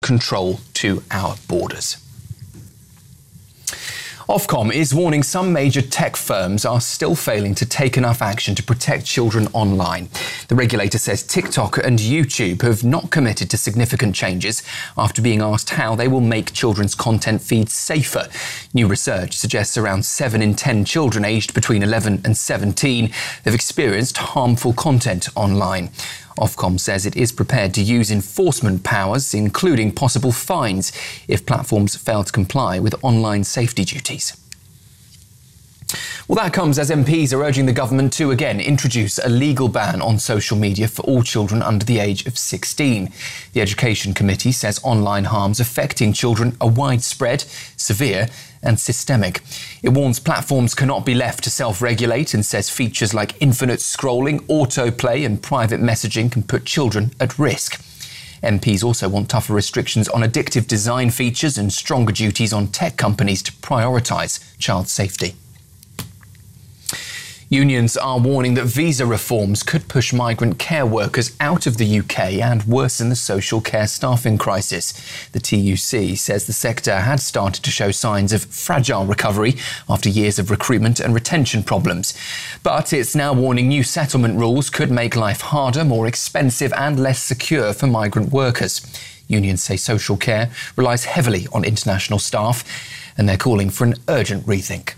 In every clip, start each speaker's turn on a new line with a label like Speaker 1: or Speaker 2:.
Speaker 1: control to our borders. Ofcom is warning some major tech firms are still failing to take enough action to protect children online. The regulator says TikTok and YouTube have not committed to significant changes after being asked how they will make children's content feeds safer. New research suggests around 7 in 10 children aged between 11 and 17 have experienced harmful content online. Ofcom says it is prepared to use enforcement powers, including possible fines, if platforms fail to comply with online safety duties. Well, that comes as MPs are urging the government to again introduce a legal ban on social media for all children under the age of 16. The Education Committee says online harms affecting children are widespread, severe and systemic. It warns platforms cannot be left to self-regulate and says features like infinite scrolling, autoplay and private messaging can put children at risk. MPs also want tougher restrictions on addictive design features and stronger duties on tech companies to prioritise child safety. Unions are warning that visa reforms could push migrant care workers out of the UK and worsen the social care staffing crisis. The TUC says the sector had started to show signs of fragile recovery after years of recruitment and retention problems. But it's now warning new settlement rules could make life harder, more expensive and less secure for migrant workers. Unions say social care relies heavily on international staff and they're calling for an urgent rethink.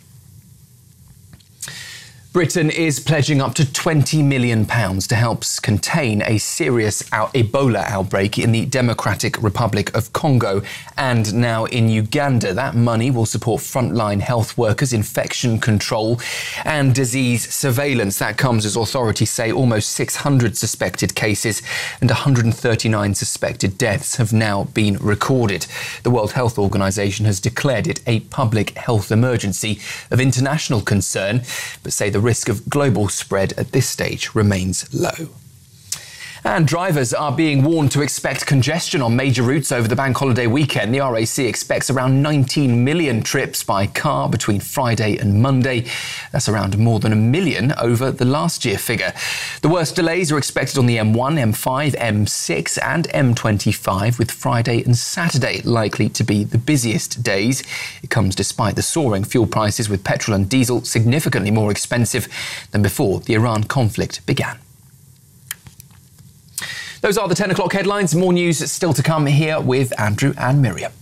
Speaker 1: Britain is pledging up to £20 million to help contain a serious Ebola outbreak in the Democratic Republic of Congo and now in Uganda. That money will support frontline health workers, infection control and disease surveillance. That comes as authorities say almost 600 suspected cases and 139 suspected deaths have now been recorded. The World Health Organization has declared it a public health emergency of international concern, but say the risk of global spread at this stage remains low. And drivers are being warned to expect congestion on major routes over the bank holiday weekend. The RAC expects around 19 million trips by car between Friday and Monday. That's around more than 1 million over the last year figure. The worst delays are expected on the M1, M5, M6 and M25, with Friday and Saturday likely to be the busiest days. It comes despite the soaring fuel prices, with petrol and diesel significantly more expensive than before the Iran conflict began. Those are the 10 o'clock headlines. More news still to come here with Andrew and Miriam.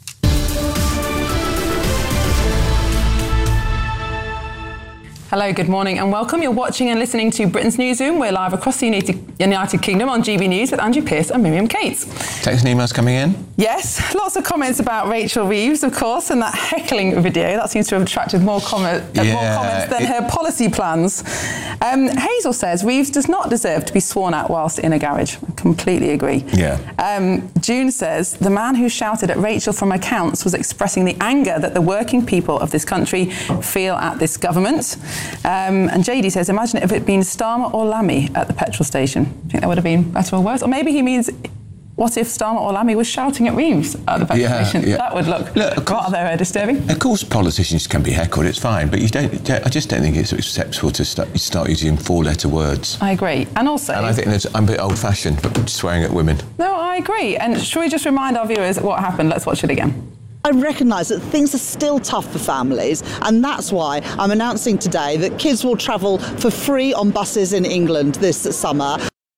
Speaker 2: Hello, good morning and welcome. You're watching and listening to Britain's Newsroom. We're live across the United Kingdom on GB News with Andrew Pearce and Miriam Cates.
Speaker 3: Text and emails coming in?
Speaker 2: Yes, lots of comments about Rachel Reeves, of course, and that heckling video. That seems to have attracted more comments than her policy plans. Hazel says Reeves does not deserve to be sworn at whilst in a garage. I completely agree.
Speaker 3: Yeah.
Speaker 2: June says the man who shouted at Rachel from accounts was expressing the anger that the working people of this country feel at this government. And JD says, imagine if it had been Starmer or Lammy at the petrol station. Do you think that would have been better or worse? Or maybe he means, what if Starmer or Lammy was shouting at Reeves at the petrol station? Yeah. That would look rather disturbing.
Speaker 3: Of course politicians can be heckled, it's fine, but I just don't think it's acceptable to start using four-letter words.
Speaker 2: I agree. And also...
Speaker 3: And I think I'm a bit old-fashioned, but swearing at women.
Speaker 2: No, I agree. And shall we just remind our viewers what happened? Let's watch it again.
Speaker 4: I recognise that things are still tough for families, and that's why I'm announcing today that kids will travel for free on buses in England this summer.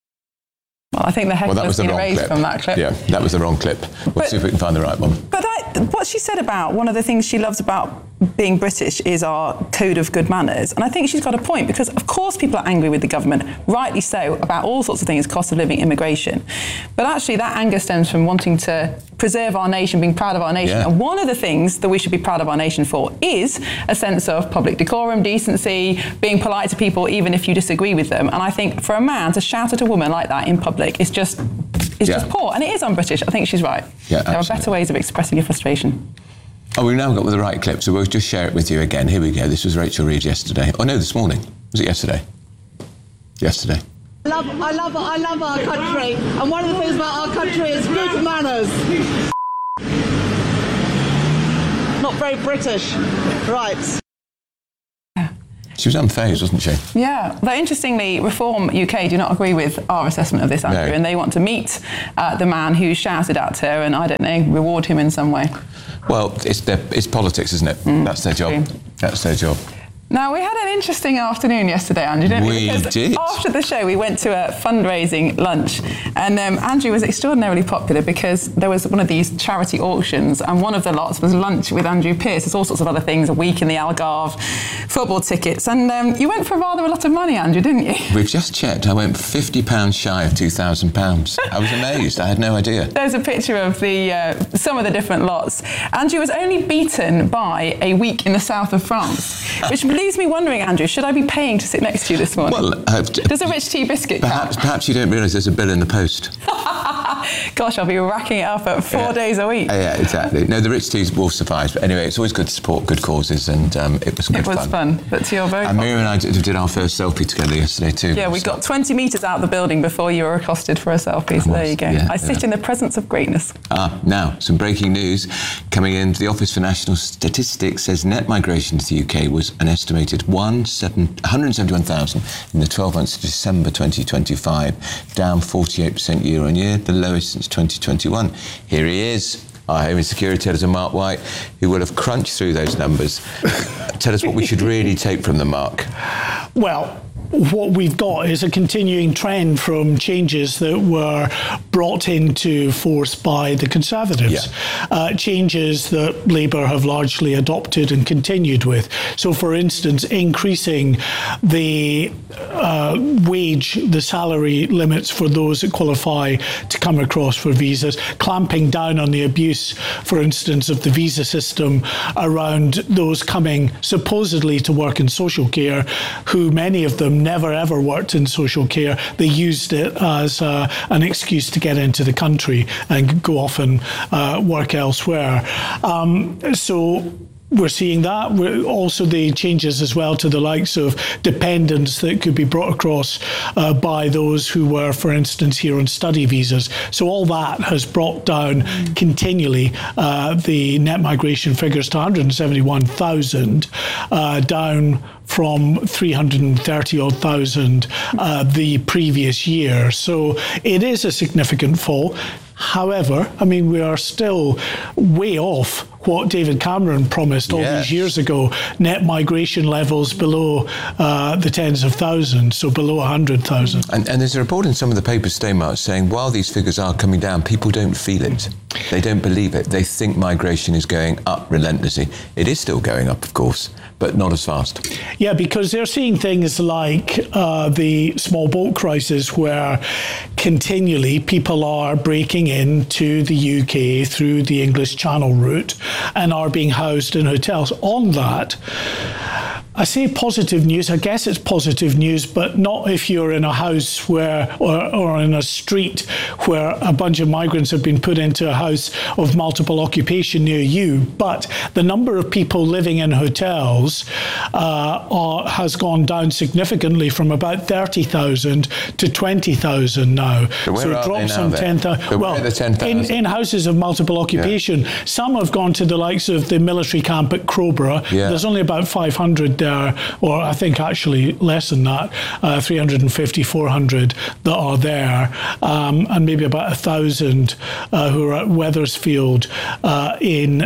Speaker 2: Well, I think the heckle has been erased from that clip.
Speaker 3: Yeah, that was the wrong clip. We'll see if we can find the right one.
Speaker 2: But what she said about one of the things she loves about being British is our code of good manners. And I think she's got a point, because of course people are angry with the government, rightly so, about all sorts of things, cost of living, immigration. But actually that anger stems from wanting to preserve our nation, being proud of our nation. Yeah. And one of the things that we should be proud of our nation for is a sense of public decorum, decency, being polite to people even if you disagree with them. And I think for a man to shout at a woman like that in public is just poor. And it is un-British. I think she's right.
Speaker 3: Yeah,
Speaker 2: there are better ways of expressing your frustration.
Speaker 3: Oh, we've now got the right clip, so we'll just share it with you again. Here we go. This was Rachel Reeves yesterday. Oh, no, this morning. Was it yesterday? Yesterday.
Speaker 4: I love our country, and one of the things about our country is good manners. Not very British. Right.
Speaker 3: She was unfazed, wasn't she?
Speaker 2: Yeah. Though interestingly, Reform UK do not agree with our assessment of this, Andrew, and they want to meet the man who shouted at her and, I don't know, reward him in some way.
Speaker 3: Well, it's politics, isn't it? That's their job.
Speaker 2: True.
Speaker 3: That's their job.
Speaker 2: Now, we had an interesting afternoon yesterday, Andrew, didn't we?
Speaker 3: We did.
Speaker 2: After the show, we went to a fundraising lunch, and Andrew was extraordinarily popular because there was one of these charity auctions, and one of the lots was lunch with Andrew Pearce. There's all sorts of other things, a week in the Algarve, football tickets, and you went for rather a lot of money, Andrew, didn't you?
Speaker 3: We've just checked. I went £50 shy of £2,000. I was amazed. I had no idea.
Speaker 2: There's a picture of the some of the different lots. Andrew was only beaten by a week in the south of France, which leaves me wondering, Andrew, should I be paying to sit next to you this morning?
Speaker 3: Well,
Speaker 2: does a rich tea biscuit count?
Speaker 3: Perhaps you don't realise there's a bill in the post.
Speaker 2: Gosh, I'll be racking it up at 4 days a week.
Speaker 3: Yeah, exactly. No, the rich teas will suffice. But anyway, it's always good to support good causes, and it was good fun.
Speaker 2: It was fun, but you're very...
Speaker 3: And Miriam and I did our first selfie together yesterday too.
Speaker 2: Yeah, we got 20 metres out of the building before you were accosted for a selfie, so there you go. I sit in the presence of greatness.
Speaker 3: Now, some breaking news coming in. The Office for National Statistics says net migration to the UK was an estimated 171,000 in the 12 months to December 2025, down 48% year on year, the lowest since 2021. Here he is, our Home and Security Editor, Mark White, who will have crunched through those numbers. Tell us what we should really take from them, Mark.
Speaker 5: Well, what we've got is a continuing trend from changes that were brought into force by the Conservatives, changes that Labour have largely adopted and continued with. So, for instance, increasing the wage, the salary limits for those that qualify to come across for visas, clamping down on the abuse, for instance, of the visa system around those coming supposedly to work in social care, who many of them never ever worked in social care. They used it as an excuse to get into the country and go off and work elsewhere. So we're seeing that. Also the changes as well to the likes of dependents that could be brought across by those who were, for instance, here on study visas. So all that has brought down continually the net migration figures to 171,000, down from 330,000 the previous year. So it is a significant fall. However, I mean, we are still way off what David Cameron promised all these years ago, net migration levels below the tens of thousands, so below 100,000.
Speaker 3: And there's a report in some of the papers today, Mark, saying while these figures are coming down, people don't feel it. They don't believe it. They think migration is going up relentlessly. It is still going up, of course, but not as fast.
Speaker 5: Yeah, because they're seeing things like the small boat crisis, where continually people are breaking into the UK through the English Channel route and are being housed in hotels. On that, I say positive news. I guess it's positive news, but not if you're in a house where, or in a street where a bunch of migrants have been put into a house of multiple occupation near you. But the number of people living in hotels has gone down significantly from about 30,000 to 20,000 now.
Speaker 3: So it drops from
Speaker 5: 10,000. Well, in houses of multiple occupation, some have gone to the likes of the military camp at Crowborough. There's only about 500 there, or I think actually less than that, 350, 400 that are there, and maybe about 1,000 who are at Wethersfield in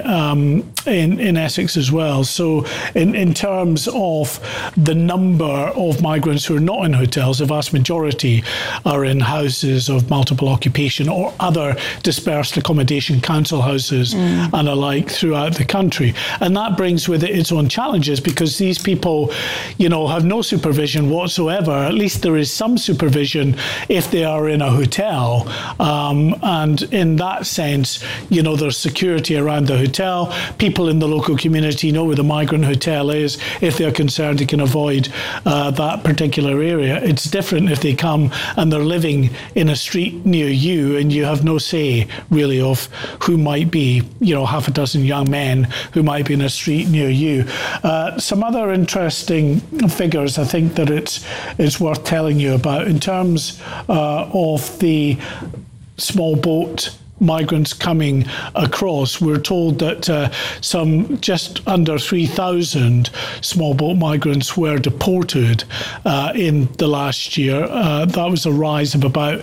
Speaker 5: Essex as well. So in terms of the number of migrants who are not in hotels, the vast majority are in houses of multiple occupation or other dispersed accommodation council houses and alike throughout the country. And that brings with it its own challenges, because these people, you know, have no supervision whatsoever. At least there is some supervision if they are in a hotel. And in that sense, you know, there's security around the hotel. People in the local community know where the migrant hotel is. If they're concerned, they can avoid that particular area. It's different if they come and they're living in a street near you and you have no say really of who might be, you know, half a dozen young men who might be in a street near you. Some other interesting figures I think that it's worth telling you about in terms of the small boat migrants coming across. We're told that some just under 3,000 small boat migrants were deported in the last year. That was a rise of about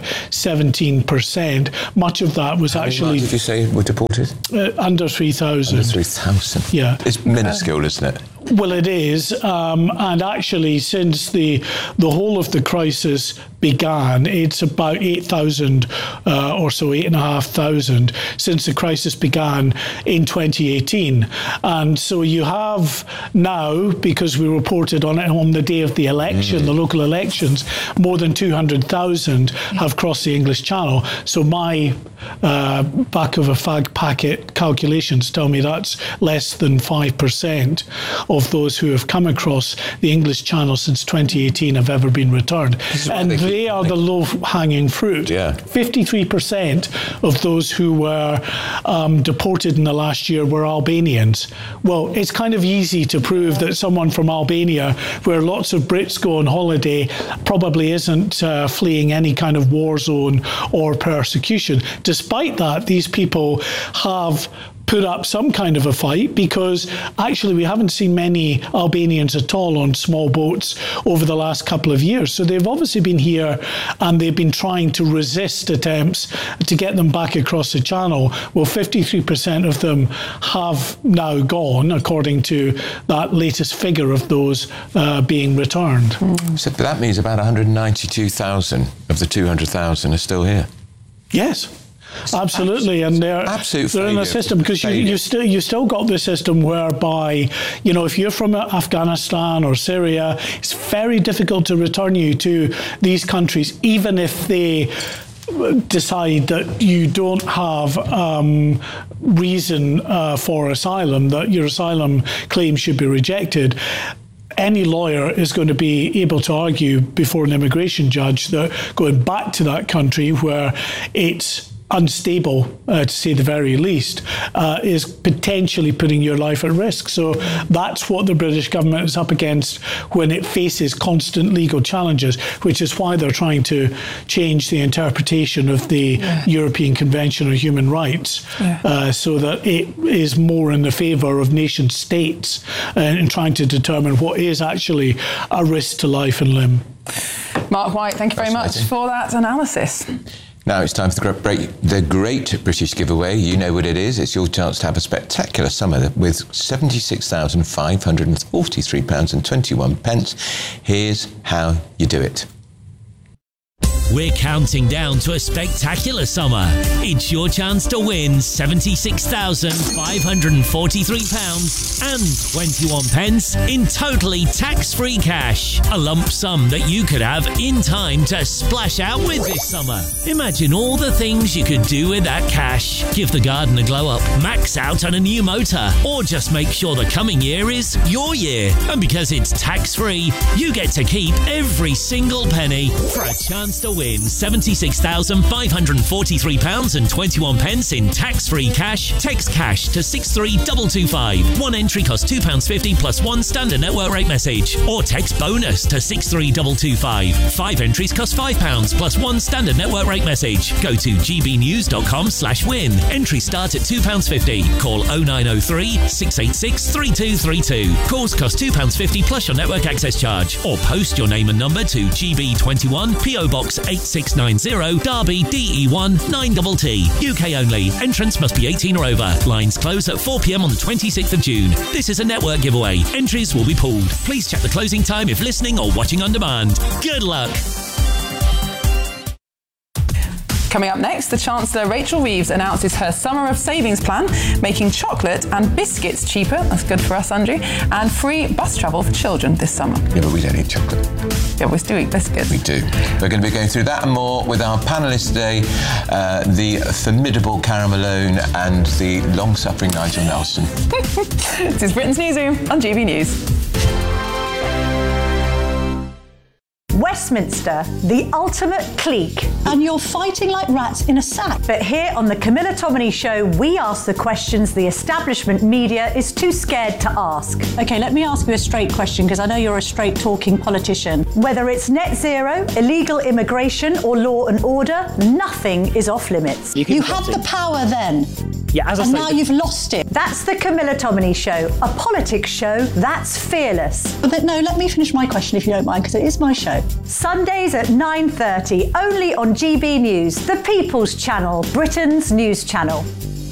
Speaker 5: 17%. Much of that was actually...
Speaker 3: How did you say were deported?
Speaker 5: Under 3,000.
Speaker 3: Under 3,000.
Speaker 5: Yeah.
Speaker 3: It's minuscule, isn't it?
Speaker 5: Well, it is, and actually, since the whole of the crisis began, it's about 8,000 or so, 8,500 since the crisis began in 2018. And so you have now, because we reported on it on the day of the election, the local elections, more than 200,000 have crossed the English Channel. So my back of a fag packet calculations tell me that's less than 5% of those who have come across the English Channel since 2018 have ever been returned. And they are the low-hanging fruit.
Speaker 3: Yeah.
Speaker 5: 53% of those who were deported in the last year were Albanians. Well, it's kind of easy to prove that someone from Albania, where lots of Brits go on holiday, probably isn't fleeing any kind of war zone or persecution. Despite that, these people have put up some kind of a fight, because actually we haven't seen many Albanians at all on small boats over the last couple of years. So they've obviously been here and they've been trying to resist attempts to get them back across the channel. Well, 53% of them have now gone, according to that latest figure of those being returned.
Speaker 3: So that means about 192,000 of the 200,000 are still here.
Speaker 5: Yes. Absolutely, and they're in a system, because you still got the system whereby, you know, if you're from Afghanistan or Syria, it's very difficult to return you to these countries, even if they decide that you don't have reason for asylum, that your asylum claim should be rejected. Any lawyer is going to be able to argue before an immigration judge that going back to that country where it's unstable, to say the very least, is potentially putting your life at risk. So that's what the British government is up against when it faces constant legal challenges, which is why they're trying to change the interpretation of the European Convention on Human Rights, so that it is more in the favour of nation states in trying to determine what is actually a risk to life and limb.
Speaker 2: Mark White, thank you very much for that analysis.
Speaker 3: Now it's time for the Great British Giveaway. You know what it is. It's your chance to have a spectacular summer with £76,543.21. Here's how you do it.
Speaker 6: We're counting down to a spectacular summer. It's your chance to win £76,543 and 21 pence in totally tax-free cash. A lump sum that you could have in time to splash out with this summer. Imagine all the things you could do with that cash. Give the garden a glow up, max out on a new motor, or just make sure the coming year is your year. And because it's tax-free, you get to keep every single penny for a chance to win £76,543 and 21 pence in tax-free cash. Text cash to 63225. One entry costs £2.50 plus one standard network rate message. Or text bonus to 63225. 5 entries cost £5 plus one standard network rate message. Go to gbnews.com/win. Entries start at £2.50. Call 0903 686 3232. Calls cost £2.50 plus your network access charge. Or post your name and number to GB21 PO Box 8690 Derby DE1 9TT. UK only. Entrance must be 18 or over. Lines close at 4 p.m. on the 26th of June. This is a network giveaway. Entries will be pulled. Please check the closing time if listening or watching on demand. Good luck.
Speaker 2: Coming up next, the Chancellor Rachel Reeves announces her Summer of Savings plan, making chocolate and biscuits cheaper, that's good for us, Andrew, and free bus travel for children this summer.
Speaker 3: Yeah, but we don't eat chocolate.
Speaker 2: Yeah, we do eat biscuits.
Speaker 3: We do. We're going to be going through that and more with our panellists today, the formidable Cara Malone and the long-suffering Nigel Nelson.
Speaker 2: This is Britain's Newsroom on GB News.
Speaker 7: Westminster, the ultimate clique.
Speaker 8: And you're fighting like rats in a sack.
Speaker 7: But here on the Camilla Tominey Show, we ask the questions the establishment media is too scared to ask.
Speaker 8: OK, let me ask you a straight question, because I know you're a straight-talking politician.
Speaker 7: Whether it's net zero, illegal immigration or law and order, nothing is off limits.
Speaker 8: You had the power then.
Speaker 9: Yeah, as I
Speaker 8: and
Speaker 9: say,
Speaker 8: now you've lost it.
Speaker 7: That's the Camilla Tominey Show, a politics show that's fearless.
Speaker 8: But no, let me finish my question if you don't mind, because it is my show.
Speaker 7: Sundays at 9:30, only on GB News, the People's Channel, Britain's news channel.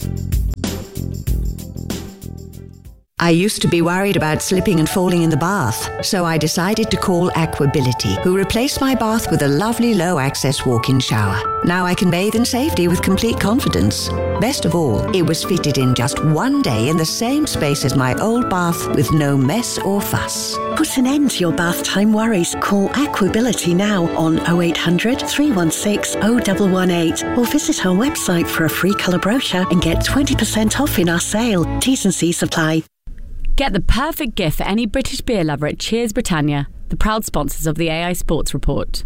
Speaker 10: I used to be worried about slipping and falling in the bath, so I decided to call Aquability, who replaced my bath with a lovely low-access walk-in shower. Now I can bathe in safety with complete confidence. Best of all, it was fitted in just one day in the same space as my old bath with no mess or fuss.
Speaker 11: Put an end to your bath time worries. Call Aquability now on 0800 316 0118 or visit our website for a free colour brochure and get 20% off in our sale. T's and C's apply.
Speaker 12: Get the perfect gift for any British beer lover at Cheers Britannia, the proud sponsors of the AI Sports Report.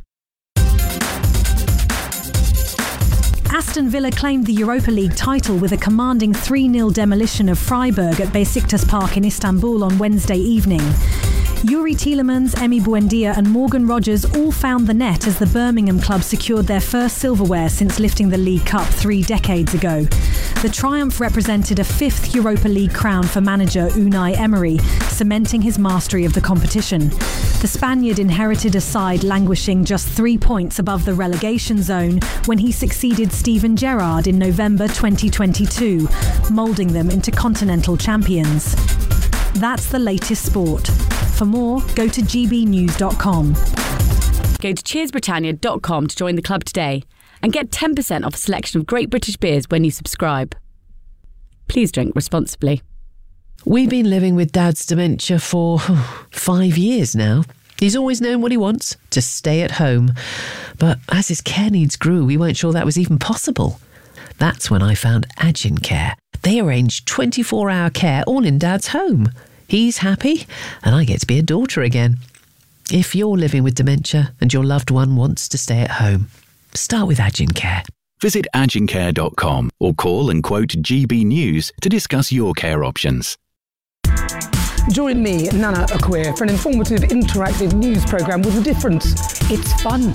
Speaker 13: Aston Villa claimed the Europa League title with a commanding 3-0 demolition of Freiburg at Besiktas Park in Istanbul on Wednesday evening. Yuri Tielemans, Emi Buendia and Morgan Rogers all found the net as the Birmingham club secured their first silverware since lifting the League Cup 3 decades ago. The triumph represented a 5th Europa League crown for manager Unai Emery, cementing his mastery of the competition. The Spaniard inherited a side languishing just 3 points above the relegation zone when he succeeded Steven Gerrard in November 2022, moulding them into continental champions. That's the latest sport. For more, go to gbnews.com.
Speaker 12: Go to cheersbritannia.com to join the club today and get 10% off a selection of great British beers when you subscribe. Please drink responsibly.
Speaker 14: We've been living with Dad's dementia for 5 years now. He's always known what he wants, to stay at home. But as his care needs grew, we weren't sure that was even possible. That's when I found Agincare. They arrange 24-hour care all in Dad's home. He's happy, and I get to be a daughter again. If you're living with dementia and your loved one wants to stay at home, start with Agincare.
Speaker 15: Visit agincare.com or call and quote GB News to discuss your care options.
Speaker 16: Join me, Nana Akua, for an informative, interactive news programme with a difference. It's fun.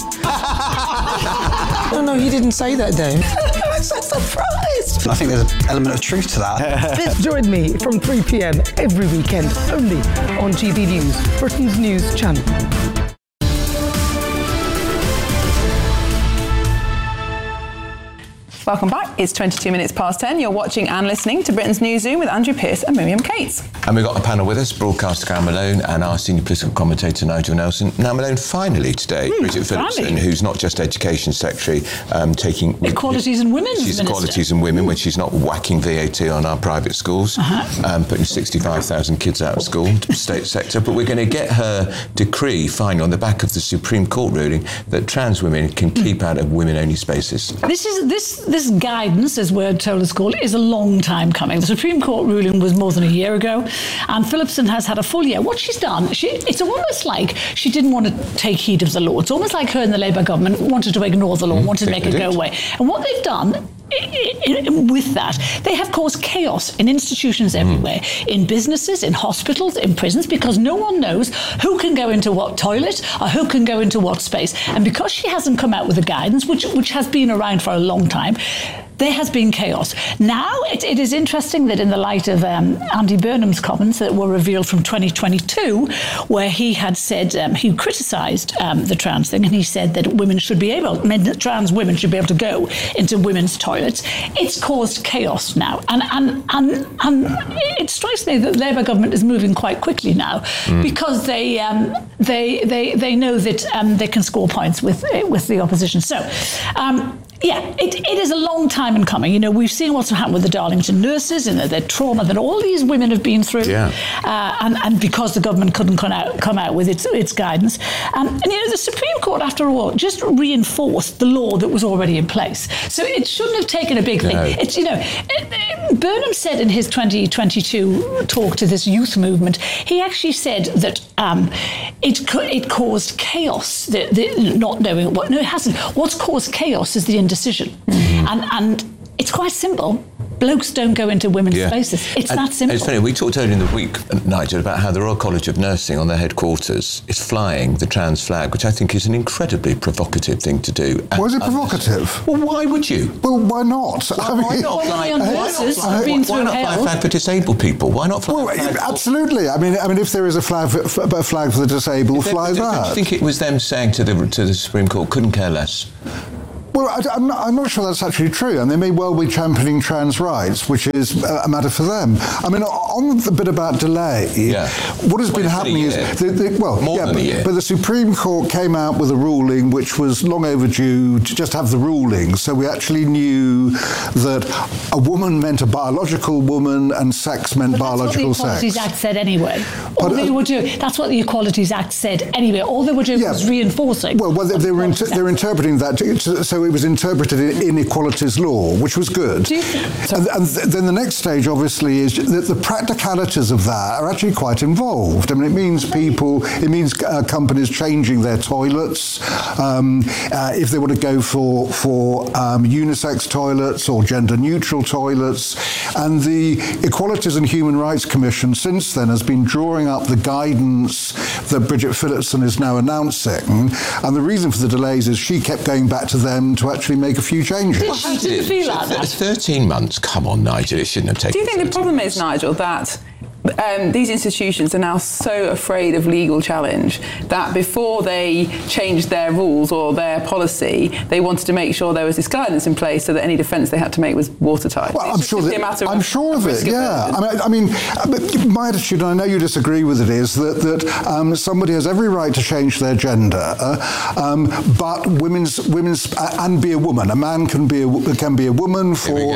Speaker 17: No, you didn't say that, Dave.
Speaker 16: I'm so surprised.
Speaker 17: I think there's an element of truth to that.
Speaker 16: Join me from 3 p.m. every weekend, only on GB News, Britain's news channel.
Speaker 2: Welcome back. It's 22 minutes past 10. You're watching and listening to Britain's Newsroom with Andrew Pearce and Miriam Cates.
Speaker 3: And we've got a panel with us, broadcaster Graham Malone and our senior political commentator Nigel Nelson. Now, Malone, finally today, Bridget Phillipson, who's not just Education Secretary, taking...
Speaker 18: Equalities and Women's
Speaker 3: She's
Speaker 18: Minister.
Speaker 3: Equalities and Women when she's not whacking VAT on our private schools, putting 65,000 kids out of school, state sector. But we're going to get her decree finally on the back of the Supreme Court ruling that trans women can keep out of women-only spaces.
Speaker 18: This guidance, as we're told at school, is a long time coming. The Supreme Court ruling was more than a year ago, and Phillipson has had a full year. What she's done, it's almost like she didn't want to take heed of the law. It's almost like her and the Labour government wanted to ignore the law, wanted to make it go away. And what they've done with that, they have caused chaos in institutions everywhere, in businesses, in hospitals, in prisons, because no one knows who can go into what toilet or who can go into what space. And because she hasn't come out with a guidance, which has been around for a long time, there has been chaos. Now, it is interesting that in the light of Andy Burnham's comments that were revealed from 2022, where he had said, he criticised the trans thing, and he said that trans women should be able to go into women's toilets. It's caused chaos now. And it strikes me that the Labour government is moving quite quickly now because they know that they can score points with the opposition. So, it is a long time in coming. You know, we've seen what's happened with the Darlington nurses and the trauma that all these women have been through. And because the government couldn't come out with its guidance. And the Supreme Court, after all, just reinforced the law that was already in place. So it shouldn't have taken a big leap. It's, Burnham said in his 2022 talk to this youth movement, he actually said that it caused chaos, the not knowing what. No, it hasn't. What's caused chaos is the indecision. And it's quite simple. Blokes don't go into women's spaces. It's that simple.
Speaker 3: It's funny, we talked earlier in the week, Nigel, about how the Royal College of Nursing on their headquarters is flying the trans flag, which I think is an incredibly provocative thing to do.
Speaker 9: Why is it provocative?
Speaker 3: Well, why would you?
Speaker 9: Well, why not?
Speaker 3: Why not fly a flag for disabled people? Why not fly a flag
Speaker 9: absolutely. I mean, if there is a flag for the disabled, fly that.
Speaker 3: Do you think it was them saying to the Supreme Court, couldn't care less?
Speaker 9: Well, I'm not sure that's actually true, and they may well be championing trans rights, which is a matter for them. I mean, on the bit about delay, what has been happening is, but the Supreme Court came out with a ruling which was long overdue to just have the ruling, so we actually knew that a woman meant a biological woman and sex meant biological sex.
Speaker 18: That's what the Equalities Act said anyway. That's what the Equalities Act said anyway. All they were doing was reinforcing.
Speaker 9: Well, they're interpreting that, so it was interpreted in equalities law, which was good. And then the next stage, obviously, is that the practicalities of that are actually quite involved. I mean, it means companies changing their toilets, if they want to go for unisex toilets or gender-neutral toilets. And the Equalities and Human Rights Commission, since then, has been drawing up the guidance that Bridget Phillipson is now announcing. And the reason for the delays is she kept going back to them to actually make a few changes.
Speaker 18: How did it feel like that?
Speaker 3: 13 months, come on, Nigel, it shouldn't have taken.
Speaker 2: Do you think the problem is, Nigel, that these institutions are now so afraid of legal challenge that before they changed their rules or their policy, they wanted to make sure there was this guidance in place so that any defence they had to make was watertight?
Speaker 9: Well, I'm sure of it, yeah. I mean, my attitude, and I know you disagree with it, is that somebody has every right to change their gender, but women's and be a woman. A man can be a woman for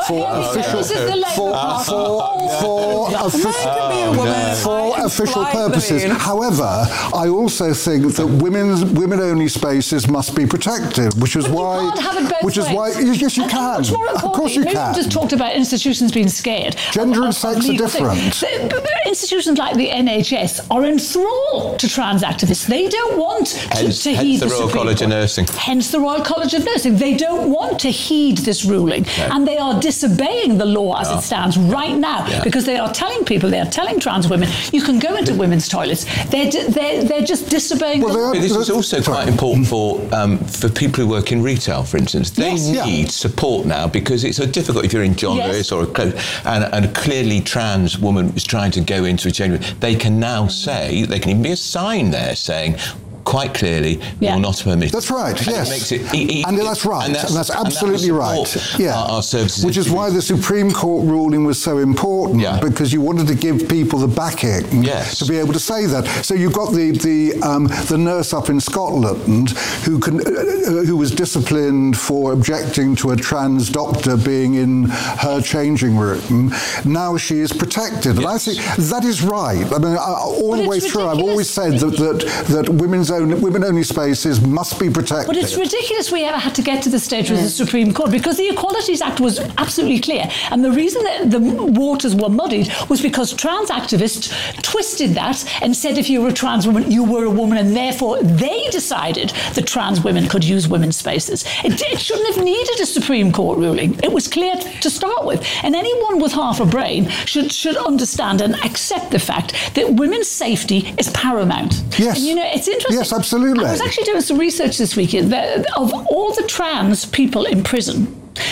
Speaker 9: official purposes. However, I also think that women-only spaces must be protected, which is why.
Speaker 18: You can't have it both ways.
Speaker 9: Yes, you can. Of course, you can.
Speaker 18: We just talked about institutions being scared.
Speaker 9: Gender and sex are different.
Speaker 18: Institutions like the NHS are in thrall to trans activists. They don't want to heed the
Speaker 3: Royal College of Nursing.
Speaker 18: Hence the Royal College of Nursing. They don't want to heed this ruling, and they are disobeying the law as it stands right now because they are telling people, they are telling trans women, you can go into women's toilets. They're just disobeying the law.
Speaker 3: This is also quite important for people who work in retail, for instance. They need support now because it's so difficult if you're in John Lewis or and a clearly trans woman is trying to go into a genuine. They can now say, there can even be a sign there saying, quite clearly, will not permit.
Speaker 9: That's right,
Speaker 3: and
Speaker 9: yes.
Speaker 3: It makes it
Speaker 9: and that's right, and that's absolutely right.
Speaker 3: Our services.
Speaker 9: Which is why the Supreme Court ruling was so important, because you wanted to give people the backing to be able to say that. So you've got the nurse up in Scotland who was disciplined for objecting to a trans doctor being in her changing room. Now she is protected, and I think that is right. I mean, all the way through, I've always said that women-only spaces must be protected.
Speaker 18: But it's ridiculous we ever had to get to the stage with the Supreme Court, because the Equalities Act was absolutely clear. And the reason that the waters were muddied was because trans activists twisted that and said if you were a trans woman, you were a woman, and therefore they decided that trans women could use women's spaces. It shouldn't have needed a Supreme Court ruling. It was clear to start with. And anyone with half a brain should understand and accept the fact that women's safety is paramount.
Speaker 9: Yes.
Speaker 18: And, it's interesting.
Speaker 9: Yes, absolutely.
Speaker 18: I was actually doing some research this weekend of all the trans people in prison.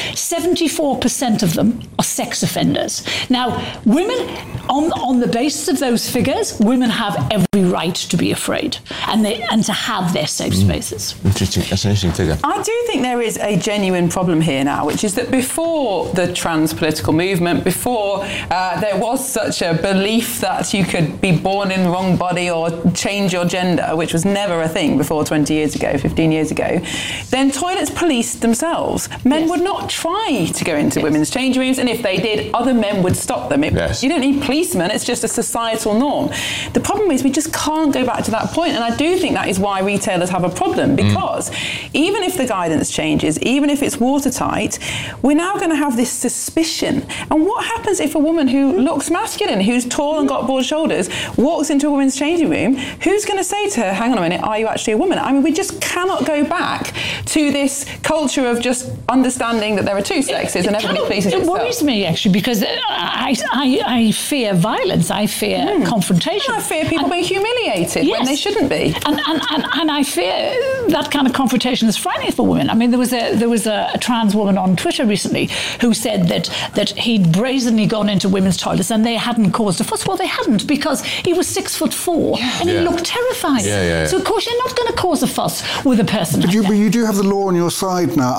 Speaker 18: 74% of them are sex offenders. Now, women, on the basis of those figures, women have every right to be afraid and to have their safe spaces.
Speaker 3: Interesting. That's an interesting figure.
Speaker 2: I do think there is a genuine problem here now, which is that before the trans political movement, before there was such a belief that you could be born in the wrong body or change your gender, which was never a thing before 20 years ago, 15 years ago, then toilets policed themselves. Men would not not try to go into women's changing rooms, and if they did, other men would stop them. You don't need policemen, it's just a societal norm. The problem is we just can't go back to that point, and I do think that is why retailers have a problem, because even if the guidance changes, even if it's watertight, we're now going to have this suspicion. And what happens if a woman who looks masculine, who's tall and got broad shoulders, walks into a women's changing room? Who's going to say to her, hang on a minute, are you actually a woman? I mean, we just cannot go back to this culture of just understanding that there are two sexes and everybody pleases itself.
Speaker 18: It worries me, actually, because I fear violence, I fear confrontation.
Speaker 2: And I fear people being humiliated when they shouldn't be.
Speaker 18: And I fear that kind of confrontation is frightening for women. I mean, there was a trans woman on Twitter recently who said that he'd brazenly gone into women's toilets and they hadn't caused a fuss. Well, they hadn't, because he was 6'4" and he looked terrified. So of course you're not going to cause a fuss with a person.
Speaker 9: But you do have the law on your side now.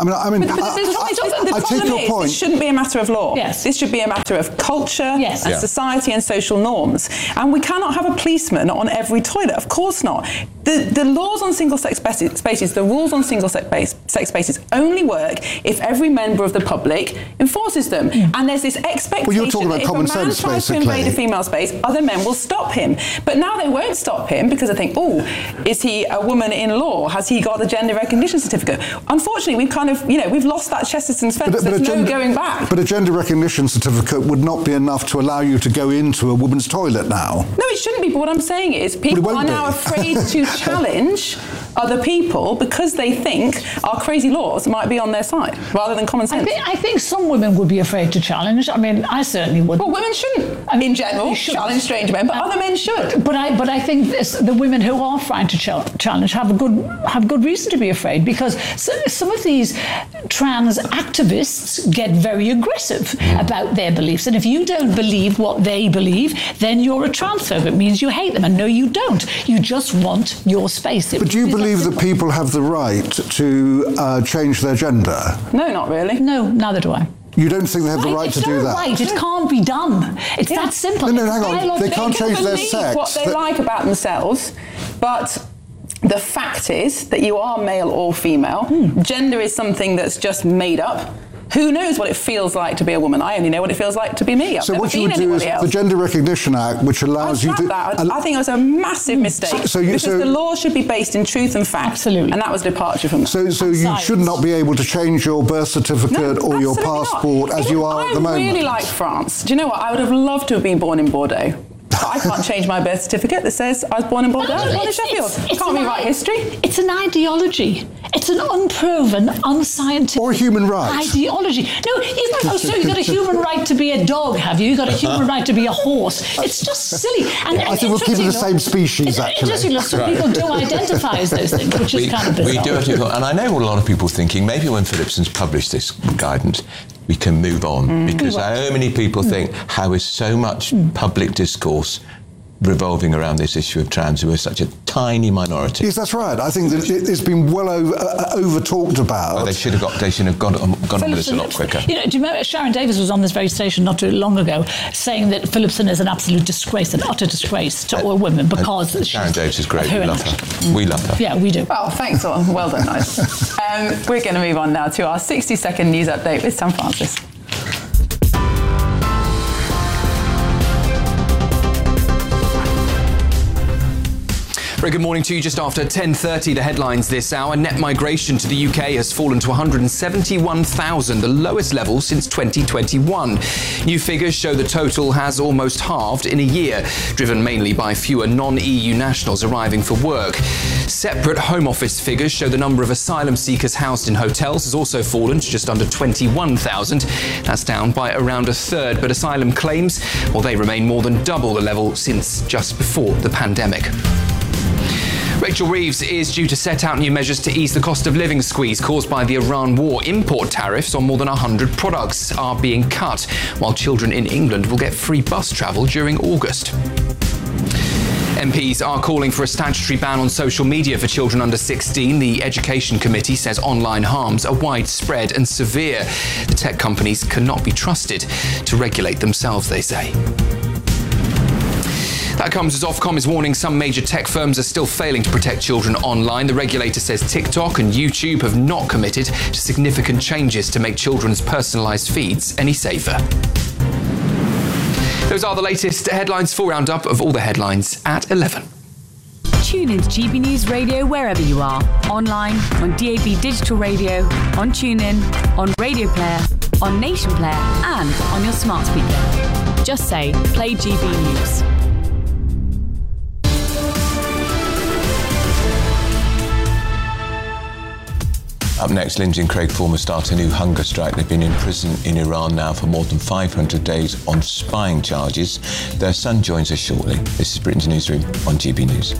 Speaker 9: I take your point.
Speaker 2: This shouldn't be a matter of law. This should be a matter of culture and society and social norms. And we cannot have a policeman on every toilet. Of course not. The laws on single-sex spaces, the rules on single-sex spaces only work if every member of the public enforces them. And there's this expectation that if a man tries to invade a female space, other men will stop him. But now they won't stop him because they think, oh, is he a woman in law? Has he got a gender recognition certificate? Unfortunately, we've kind of, we've lost that Chesterton's fence. There's no going back.
Speaker 9: But a gender recognition certificate would not be enough to allow you to go into a woman's toilet now.
Speaker 2: No, it shouldn't be. But what I'm saying is people are now afraid to challenge other people because they think our crazy laws might be on their side rather than common sense.
Speaker 18: I think some women would be afraid to challenge. I mean, I certainly would.
Speaker 2: Well, women shouldn't, in general, challenge strange men, but other men should.
Speaker 18: But I think the women who are frightened to challenge have good reason to be afraid, because some of these trans activists get very aggressive about their beliefs. And if you don't believe what they believe, then you're a transphobe. It means you hate them. And no, you don't. You just want your space.
Speaker 9: But do you believe that people have the right to change their gender?
Speaker 2: No, not really.
Speaker 18: No, neither do I.
Speaker 9: You don't think they have the right to do that?
Speaker 18: Right, it can't be done. It's that simple.
Speaker 9: No, hang on. They can't change their sex.
Speaker 2: What they like about themselves, but the fact is that you are male or female. Gender is something that's just made up. Who knows what it feels like to be a woman? I only know what it feels like to be me.
Speaker 9: So what you would do is the Gender Recognition Act, which allows you to...
Speaker 2: I think it was a massive mistake. Because the law should be based in truth and fact.
Speaker 18: Absolutely.
Speaker 2: And that was a departure from that.
Speaker 9: So you should not be able to change your birth certificate or your passport as you are at the moment.
Speaker 2: I really like France. Do you know what? I would have loved to have been born in Bordeaux. I can't change my birth certificate that says I was born in Bordeaux. I was born in Sheffield. I can't rewrite history.
Speaker 18: It's an ideology. It's an unproven, unscientific...
Speaker 9: Or human rights.
Speaker 18: Ideology. No, so you've got a human right to be a dog, have you? You've got a human right to be a horse. It's just silly. And
Speaker 9: I think we'll keep it the same species, actually.
Speaker 18: Interesting, some people do identify as those things, which is kind of bizarre.
Speaker 3: We do have to, and I know a lot of people thinking, maybe when Phillipson's published this guidance, we can move on, because so many people think, how is so much public discourse revolving around this issue of trans, who are such a tiny minority?
Speaker 9: Yes, that's right. I think that it's been well over talked about.
Speaker 3: Well, they should have gone on with this a lot quicker.
Speaker 18: Do you remember Sharon Davis was on this very station not too long ago saying that Phillipson is an absolute disgrace, an utter disgrace to all women because
Speaker 3: Sharon Davis is great. We love her. We love her.
Speaker 18: Yeah, we do.
Speaker 2: Well, thanks all. Well done, guys. We're going to move on now to our 60-second news update with Sam Francis.
Speaker 1: Very good morning to you. Just after 10:30, the headlines this hour. Net migration to the UK has fallen to 171,000, the lowest level since 2021. New figures show the total has almost halved in a year, driven mainly by fewer non-EU nationals arriving for work. Separate Home Office figures show the number of asylum seekers housed in hotels has also fallen to just under 21,000. That's down by around a third, but asylum claims, well, they remain more than double the level since just before the pandemic. Rachel Reeves is due to set out new measures to ease the cost of living squeeze caused by the Iran war. Import tariffs on more than 100 products are being cut, while children in England will get free bus travel during August. MPs are calling for a statutory ban on social media for children under 16. The Education Committee says online harms are widespread and severe. The tech companies cannot be trusted to regulate themselves, they say. That comes as Ofcom is warning some major tech firms are still failing to protect children online. The regulator says TikTok and YouTube have not committed to significant changes to make children's personalised feeds any safer. Those are the latest headlines. Full roundup of all the headlines at 11.
Speaker 12: Tune into GB News Radio wherever you are. Online, on DAB Digital Radio, on TuneIn, on Radio Player, on Nation Player, and on your smart speaker. Just say, play GB News.
Speaker 3: Up next, Lindsay and Craig Former start a new hunger strike. They've been in prison in Iran now for more than 500 days on spying charges. Their son joins us shortly. This is Britain's Newsroom on GB News.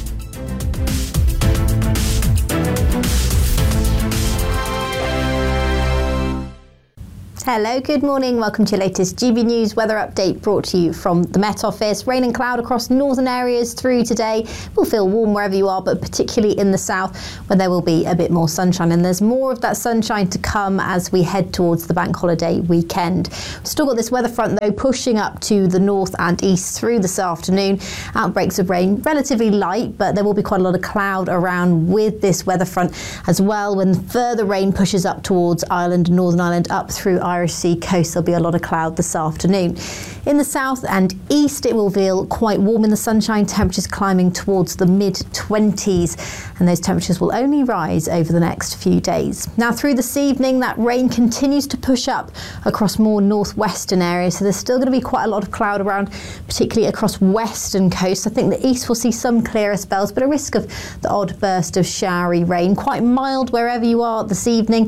Speaker 19: Hello, good morning. Welcome to your latest GB News weather update brought to you from the Met Office. Rain and cloud across northern areas through today. We'll feel warm wherever you are, but particularly in the south where there will be a bit more sunshine. And there's more of that sunshine to come as we head towards the bank holiday weekend. We've still got this weather front though pushing up to the north and east through this afternoon. Outbreaks of rain relatively light, but there will be quite a lot of cloud around with this weather front as well. When further rain pushes up towards Ireland, Northern Ireland, up through Irish Sea coast, there'll be a lot of cloud this afternoon. In the south and east, it will feel quite warm in the sunshine, temperatures climbing towards the mid-20s, and those temperatures will only rise over the next few days. Now, through this evening, that rain continues to push up across more northwestern areas, so there's still going to be quite a lot of cloud around, particularly across western coasts. I think the east will see some clearer spells, but a risk of the odd burst of showery rain. Quite mild wherever you are this evening,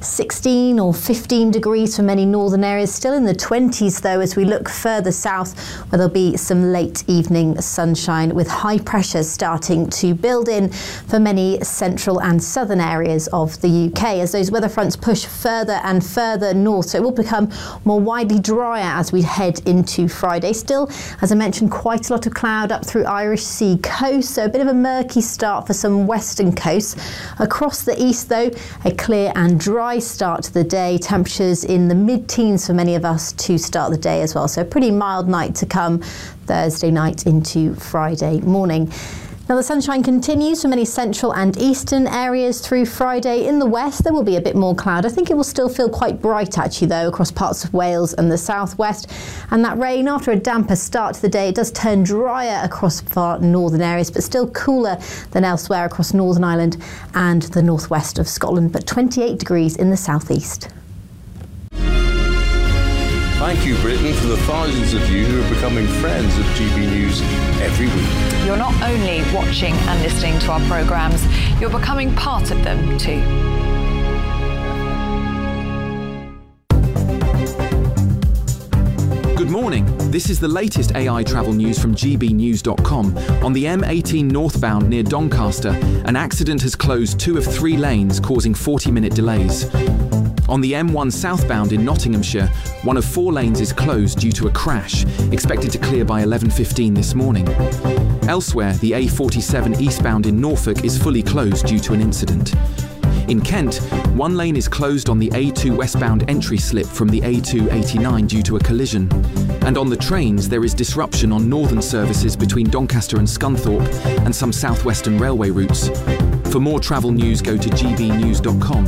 Speaker 19: 16 or 15 degrees for many northern areas, still in the 20s though as we look further south where there'll be some late evening sunshine with high pressures starting to build in for many central and southern areas of the UK as those weather fronts push further and further north, so it will become more widely drier as we head into Friday. Still, as I mentioned, quite a lot of cloud up through Irish Sea coast, so a bit of a murky start for some western coasts. Across the east though, a clear and dry start to the day, temperatures in the mid-teens for many of us to start the day as well, so a pretty mild night to come Thursday night into Friday morning. Now the sunshine continues for many central and eastern areas through Friday. In the west there will be a bit more cloud. I think it will still feel quite bright actually though across parts of Wales and the southwest, and that rain after a damper start to the day, it does turn drier across far northern areas but still cooler than elsewhere across Northern Ireland and the northwest of Scotland, but 28 degrees in the southeast.
Speaker 20: Thank you, Britain, for the thousands of you who are becoming friends of GB News every week.
Speaker 21: You're not only watching and listening to our programmes, you're becoming part of them too.
Speaker 22: Good morning. This is the latest AI travel news from gbnews.com. On the M18 northbound near Doncaster, an accident has closed 2 of 3 lanes, causing 40-minute delays. On the M1 southbound in Nottinghamshire, 1 of 4 lanes is closed due to a crash, expected to clear by 11:15 this morning. Elsewhere, the A47 eastbound in Norfolk is fully closed due to an incident. In Kent, 1 lane is closed on the A2 westbound entry slip from the A289 due to a collision. And on the trains, there is disruption on northern services between Doncaster and Scunthorpe and some southwestern railway routes. For more travel news, go to gbnews.com.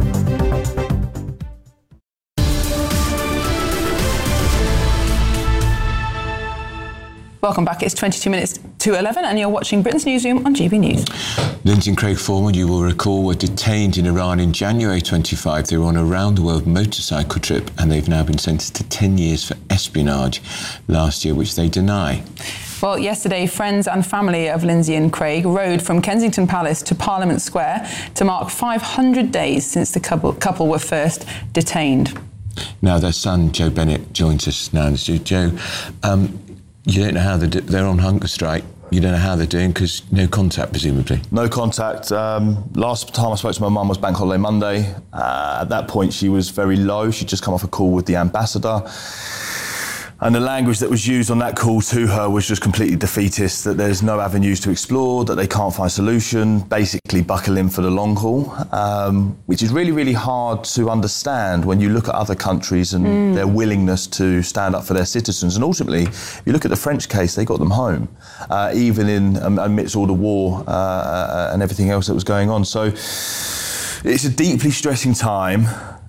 Speaker 2: Welcome back. It's 22 minutes to 11 and you're watching Britain's Newsroom on GB News.
Speaker 3: Lindsay and Craig Foreman, you will recall, were detained in Iran in January 25. They were on a round-the-world motorcycle trip and they've now been sentenced to 10 years for espionage last year, which they deny.
Speaker 2: Well, yesterday, friends and family of Lindsay and Craig rode from Kensington Palace to Parliament Square to mark 500 days since the couple were first detained.
Speaker 3: Now, their son, Joe Bennett, joins us now. Joe, you don't know how they're on hunger strike. You don't know how they're doing because no contact, presumably.
Speaker 23: No contact. Last time I spoke to my mum was Bank Holiday Monday. At that point, she was very low. She'd just come off a call with the ambassador. And the language that was used on that call to her was just completely defeatist, that there's no avenues to explore, that they can't find solution, basically buckle in for the long haul, which is really, really hard to understand when you look at other countries and their willingness to stand up for their citizens. And ultimately, if you look at the French case, they got them home, even amidst all the war and everything else that was going on. So it's a deeply stressing time.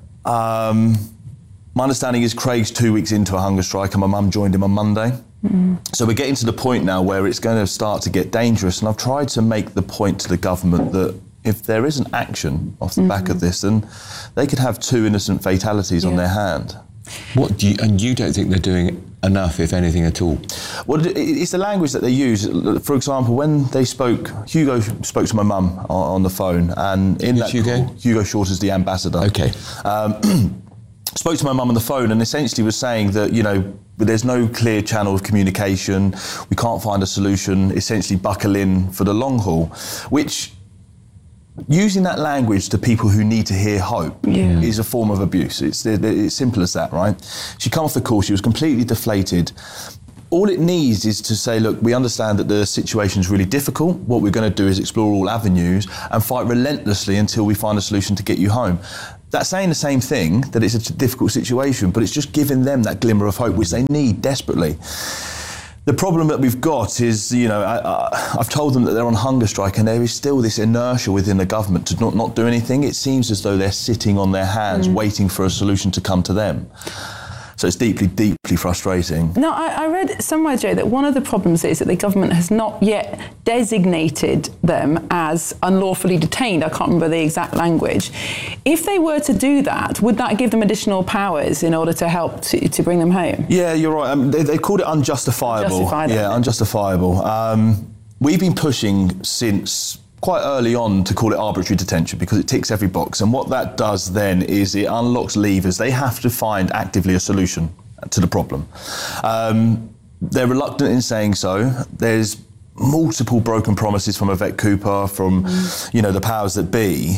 Speaker 23: My understanding is Craig's 2 weeks into a hunger strike and my mum joined him on Monday. So we're getting to the point now where it's going to start to get dangerous, and I've tried to make the point to the government that if there isn't action off the back of this, then they could have 2 innocent fatalities on their hand.
Speaker 3: And you don't think they're doing enough, if anything at all?
Speaker 23: Well, it's the language that they use. For example, when they spoke, Hugo spoke to my mum on the phone, and in that call, Hugo Short is the ambassador.
Speaker 3: Okay.
Speaker 23: Spoke to my mum on the phone and essentially was saying that, you know, there's no clear channel of communication, we can't find a solution, essentially buckle in for the long haul, which, using that language to people who need to hear hope is a form of abuse. It's simple as that, right? She come off the call, she was completely deflated. All it needs is to say, look, we understand that the situation's really difficult. What we're going to do is explore all avenues and fight relentlessly until we find a solution to get you home. That's saying the same thing, that it's a difficult situation, but it's just giving them that glimmer of hope, which they need desperately. The problem that we've got is, you know, I've told them that they're on hunger strike, and there is still this inertia within the government to not do anything. It seems as though they're sitting on their hands waiting for a solution to come to them. So it's deeply, deeply frustrating.
Speaker 2: No, I read somewhere, Joe, that one of the problems is that the government has not yet designated them as unlawfully detained. I can't remember the exact language. If they were to do that, would that give them additional powers in order to help to bring them home?
Speaker 23: Yeah, you're right. They called it unjustifiable. Unjustifiable. We've been pushing since quite early on to call it arbitrary detention because it ticks every box. And what that does then is it unlocks levers. They have to find actively a solution to the problem. They're reluctant in saying so. There's multiple broken promises from Yvette Cooper, from the powers that be.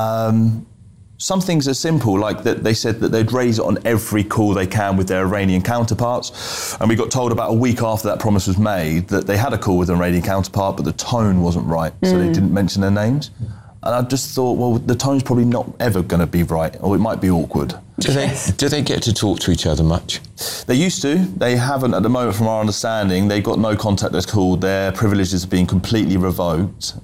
Speaker 23: Some things are simple, like that they said that they'd raise it on every call they can with their Iranian counterparts. And we got told about a week after that promise was made that they had a call with an Iranian counterpart, but the tone wasn't right, so they didn't mention their names. And I just thought, well, the tone's probably not ever going to be right, or it might be awkward.
Speaker 3: Do they get to talk to each other much?
Speaker 23: They used to. They haven't at the moment, from our understanding. They've got no contact that's called. Their privileges have been completely revoked.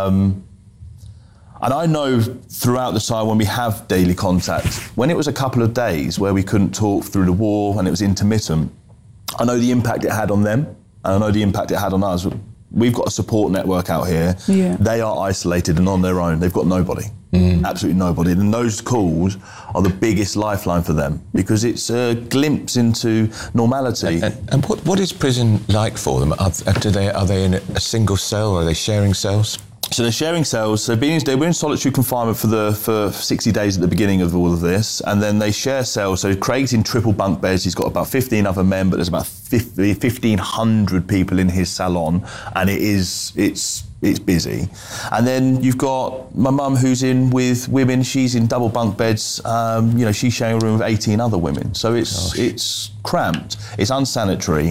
Speaker 23: And I know throughout the time when we have daily contact, when it was a couple of days where we couldn't talk through the war and it was intermittent, I know the impact it had on them, and I know the impact it had on us. We've got a support network out here. They are isolated and on their own. They've got nobody, absolutely nobody. And those calls are the biggest lifeline for them because it's a glimpse into normality.
Speaker 3: And what is prison like for them? Are they in a single cell, or are they sharing cells?
Speaker 23: So they're sharing cells. They were in solitary confinement for 60 days at the beginning of all of this, and then they share cells. So Craig's in triple bunk beds. He's got about 15 other men, but there's about 1,500 people in his salon, and it's busy. And then you've got my mum, who's in with women. She's in double bunk beds. She's sharing a room with 18 other women. So it's cramped. It's unsanitary.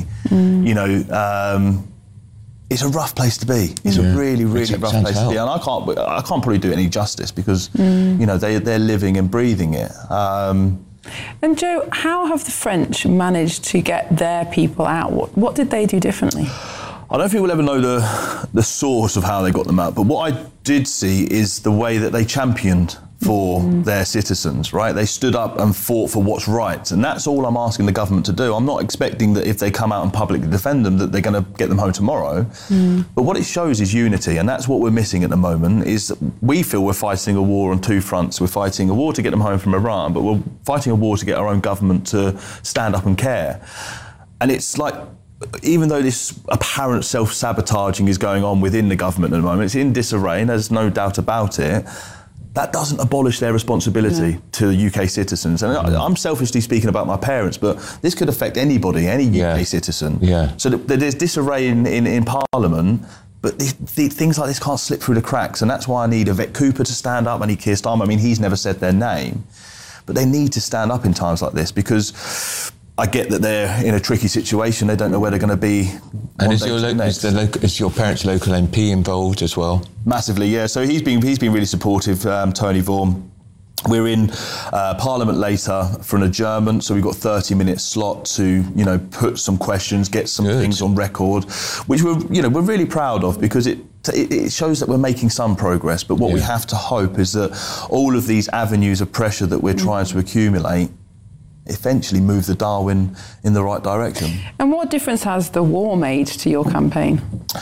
Speaker 23: It's a rough place to be. It's a really, really rough place to be. And I can't probably do it any justice because, they're living and breathing it.
Speaker 2: And Joe, how have the French managed to get their people out? What did they do differently?
Speaker 23: I don't think we'll ever know the source of how they got them out. But what I did see is the way that they championed for their citizens, right? They stood up and fought for what's right. And that's all I'm asking the government to do. I'm not expecting that if they come out and publicly defend them, that they're going to get them home tomorrow. But what it shows is unity. And that's what we're missing at the moment, is we feel we're fighting a war on two fronts. We're fighting a war to get them home from Iran, but we're fighting a war to get our own government to stand up and care. And it's like, even though this apparent self-sabotaging is going on within the government at the moment, it's in disarray, and there's no doubt about it, that doesn't abolish their responsibility to UK citizens. And I'm selfishly speaking about my parents, but this could affect anybody, any UK citizen. So there's disarray in Parliament, but things like this can't slip through the cracks. And that's why I need Yvette Cooper to stand up. I need Keir Starmer. I mean, he's never said their name. But they need to stand up in times like this because I get that they're in a tricky situation. They don't know where they're going to be.
Speaker 3: And is your parents' local MP involved as well?
Speaker 23: Massively, yeah. So he's been really supportive, Tony Vaughan. We're in Parliament later for an adjournment, so we've got 30-minute slot to, put some questions, get some things on record, which we're really proud of, because it shows that we're making some progress. But what we have to hope is that all of these avenues of pressure that we're trying to accumulate eventually move the dial in the right direction.
Speaker 2: And what difference has the war made to your campaign?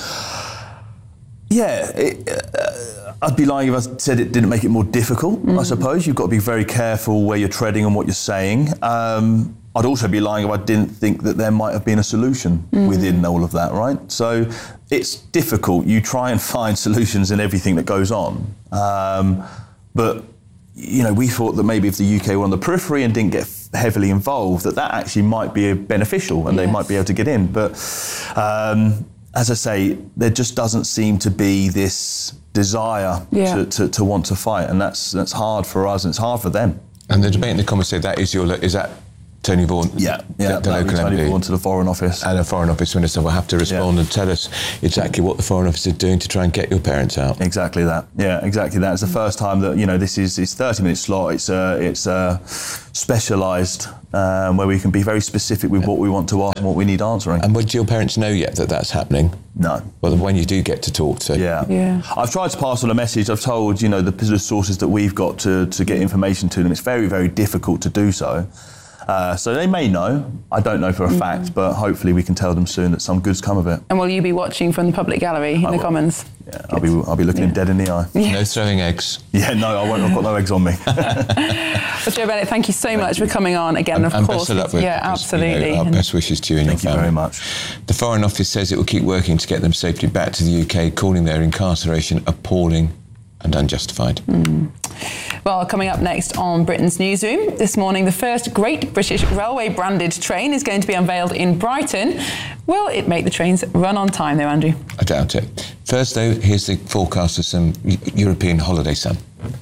Speaker 23: Yeah, I'd be lying if I said it didn't make it more difficult, I suppose. You've got to be very careful where you're treading and what you're saying. I'd also be lying if I didn't think that there might have been a solution within all of that, right? So it's difficult. You try and find solutions in everything that goes on. But we thought that maybe if the UK were on the periphery and didn't get heavily involved, that actually might be beneficial and they might be able to get in. But as I say, there just doesn't seem to be this desire to want to fight, and that's hard for us and it's hard for them.
Speaker 3: And the debate in the Commons said is that Tony Vaughan?
Speaker 23: Yeah,
Speaker 3: the local
Speaker 23: Tony
Speaker 3: MP.
Speaker 23: Vaughan to the Foreign Office.
Speaker 3: And the Foreign Office Minister will have to respond and tell us exactly what the Foreign Office is doing to try and get your parents out.
Speaker 23: Exactly that. Yeah, exactly that. It's the first time that, this is 30-minute slot. It's specialised where we can be very specific with what we want to ask and what we need answering.
Speaker 3: And do your parents know yet that that's happening?
Speaker 23: No.
Speaker 3: Well, when you do get to talk to...
Speaker 23: Yeah. I've tried to pass on a message. I've told, the sources that we've got to get information to them. It's very, very difficult to do so. So they may know. I don't know for a fact, but hopefully we can tell them soon that some good's come of it.
Speaker 2: And will you be watching from the public gallery in the Commons?
Speaker 23: Yeah, I'll be looking dead in the eye.
Speaker 3: No throwing eggs.
Speaker 23: Yeah, no, I won't. I've got no eggs on me.
Speaker 2: Well, Joe Bennett, thank you so much for coming on again.
Speaker 3: And
Speaker 2: of course,
Speaker 3: best of luck with
Speaker 2: absolutely.
Speaker 3: Our best wishes to you and your family.
Speaker 23: Thank you very much.
Speaker 3: The Foreign Office says it will keep working to get them safely back to the UK, calling their incarceration appalling and unjustified.
Speaker 2: Well, coming up next on Britain's Newsroom, this morning the first Great British Railway branded train is going to be unveiled in Brighton. Will it make the trains run on time though, Andrew?
Speaker 3: I doubt it. First though, here's the forecast of some European holiday sun.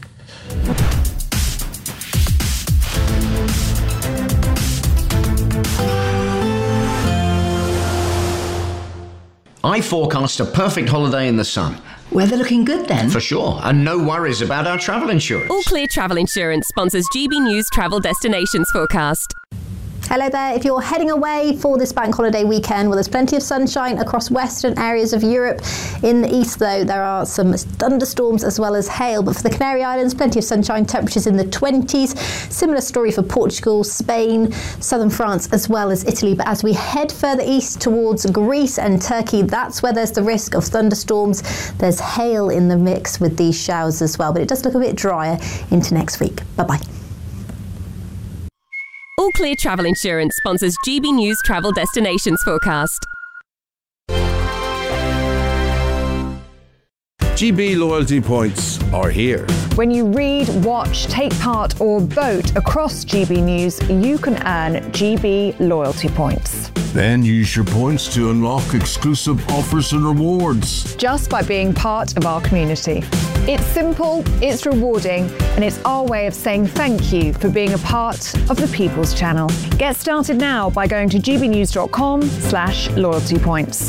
Speaker 4: I forecast a perfect holiday in the sun.
Speaker 5: Weather looking good then?
Speaker 4: For sure, and no worries about our travel insurance.
Speaker 6: All Clear Travel Insurance sponsors GB News Travel Destinations Forecast.
Speaker 19: Hello there. If you're heading away for this bank holiday weekend, well, there's plenty of sunshine across western areas of Europe. In the east, though, there are some thunderstorms as well as hail. But for the Canary Islands, plenty of sunshine, temperatures in the 20s. Similar story for Portugal, Spain, southern France, as well as Italy. But as we head further east towards Greece and Turkey, that's where there's the risk of thunderstorms. There's hail in the mix with these showers as well. But it does look a bit drier into next week. Bye-bye.
Speaker 6: All Clear Travel Insurance sponsors GB News Travel Destinations Forecast.
Speaker 24: GB loyalty points are here.
Speaker 21: When you read, watch, take part or vote across GB News, you can earn GB loyalty points.
Speaker 24: Then use your points to unlock exclusive offers and rewards.
Speaker 21: Just by being part of our community. It's simple, it's rewarding, and it's our way of saying thank you for being a part of the People's Channel. Get started now by going to gbnews.com/loyalty points.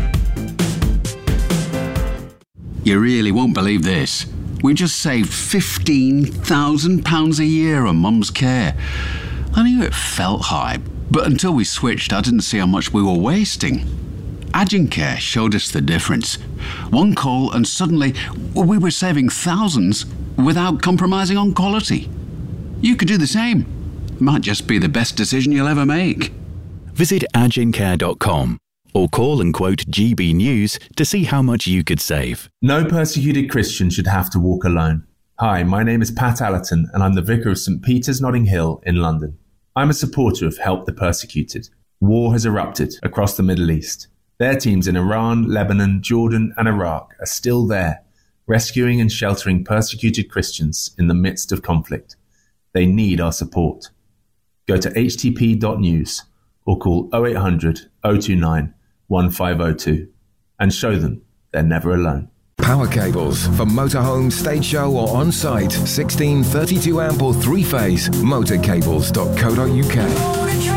Speaker 25: You really won't believe this. We just saved £15,000 a year on Mum's care. I knew it felt high, but until we switched, I didn't see how much we were wasting. Agencare showed us the difference. One call and suddenly we were saving thousands without compromising on quality. You could do the same. Might just be the best decision you'll ever make.
Speaker 15: Visit agencare.com or call and quote GB News to see how much you could save.
Speaker 26: No persecuted Christian should have to walk alone. Hi, my name is Pat Allerton and I'm the Vicar of St Peter's Notting Hill in London. I'm a supporter of Help the Persecuted. War has erupted across the Middle East. Their teams in Iran, Lebanon, Jordan and Iraq are still there, rescuing and sheltering persecuted Christians in the midst of conflict. They need our support. Go to htp.news or call 0800 029 1502 and show them they're never alone.
Speaker 27: Power cables for motorhome, stage show or on-site. 16, 32 amp or 3-phase. Motorcables.co.uk.